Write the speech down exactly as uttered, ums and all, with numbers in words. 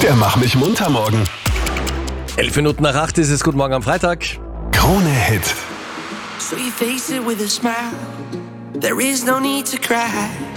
Der Mach mich munter morgen. Elf Minuten nach acht ist es. Guten Morgen am Freitag. Krone Hit. So you face it with a smile. There is no need to cry.